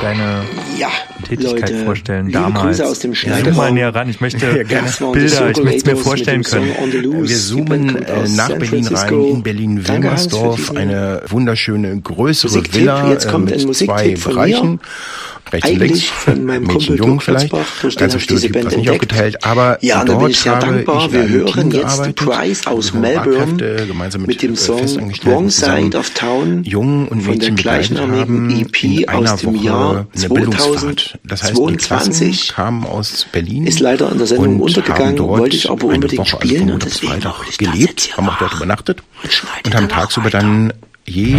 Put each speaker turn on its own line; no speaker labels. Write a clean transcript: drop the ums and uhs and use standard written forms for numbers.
deine Tätigkeit
Leute,
vorstellen
liebe
damals.
Grüße aus dem
Zoom
Schneiderraum.
mal näher ran, ich möchte gerne
Das waren die
Bilder, ich möchte es mir
Circulators
vorstellen
mit dem
können.
Song On the Loose.
Wir zoomen nach
San
Berlin
Francisco.
rein, in Berlin-Wilmersdorf, eine wunderschöne größere
Musiktipp,
Villa
jetzt kommt ein
mit
Musiktipp
2
von
Bereichen.
mir.
Rechts und
Eigentlich
links,
von meinem
Mädchen,
Kumpel
Jungen
Dirk
vielleicht,
Katzbach, durch den
ganz
habe ich
Stück
diese
gibt
Band
das nicht
entdeckt.
aufgeteilt, aber
Ja, und da bin
dort
ich sehr
habe
dankbar.
ich
Wir
in einem
hören
Team
jetzt
gearbeitet,
Price aus
also
Melbourne
Barkräfte, gemeinsam
mit dem Song
Festangestellten
Wrong
zusammen
Side of Town
Jungen und
von der
Mädchen begleitet
gleichnamigen
haben,
EP
in einer
aus dem
Woche
Jahr
eine Bildungsfahrt. Das heißt, die Klassen
2022
kamen aus Berlin
ist leider in der Sendung
und
untergegangen,
haben dort
wollte ich aber
eine
unbedingt
Woche,
spielen
also
und
von Montag bis
deswegen
Freitag
mache ich das jetzt
gelebt,
hier
haben auch dort
nach
übernachtet
und schneide
und haben
danach
tagsüber
weiter.
dann